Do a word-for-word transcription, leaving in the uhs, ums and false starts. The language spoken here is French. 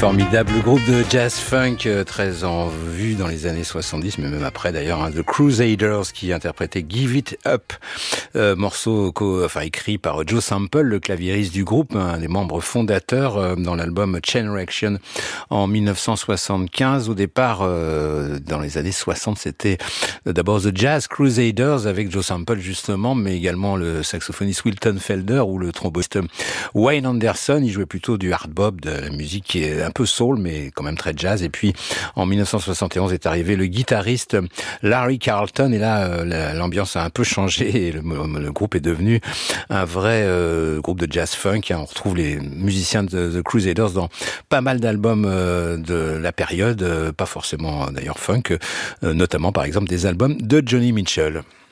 Formidable groupe de jazz funk euh, très en vue dans les années soixante-dix, mais même après d'ailleurs, hein, The Crusaders qui interprétait Give It Up, euh, morceau co- enfin écrit par Joe Sample, le claviériste du groupe, un des membres fondateurs euh, dans l'album Chain Reaction en mille neuf cent soixante-quinze. Au départ, euh, dans les années soixante, c'était d'abord The Jazz Crusaders avec Joe Sample justement, mais également le saxophoniste Wilton Felder ou le tromboniste Wayne Anderson. Il jouait plutôt du hard bop, de la musique qui est un peu soul, mais quand même très jazz. Et puis, en mille neuf cent soixante et onze est arrivé le guitariste Larry Carlton. Et là, euh, l'ambiance a un peu changé et le, le groupe est devenu un vrai euh, groupe de jazz funk. On retrouve les musiciens de The Crusaders dans pas mal d'albums euh, de la période, euh, pas forcément d'ailleurs funk, euh, notamment par exemple des albums de Johnny Mitchell.